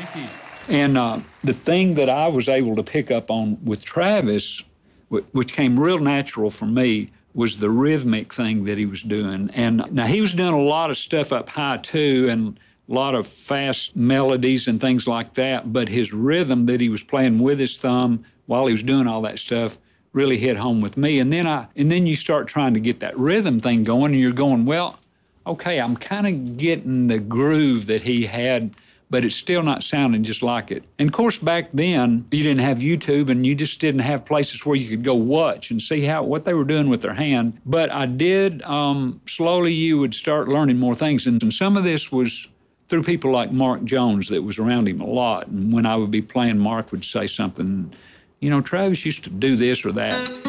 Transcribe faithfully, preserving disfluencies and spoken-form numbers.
Thank you. And uh, the thing that I was able to pick up on with Travis, which came real natural for me, was the rhythmic thing that he was doing. And now he was doing a lot of stuff up high too, and a lot of fast melodies and things like that. But his rhythm that he was playing with his thumb while he was doing all that stuff really hit home with me. And then I, and then you start trying to get that rhythm thing going, and you're going, well, okay, I'm kind of getting the groove that he had, but it's still not sounding just like it. And of course, back then, you didn't have YouTube, and you just didn't have places where you could go watch and see how what they were doing with their hand. But I did, um, slowly you would start learning more things. And, and some of this was through people like Mark Jones that was around him a lot. And when I would be playing, Mark would say something, you know, Travis used to do this or that.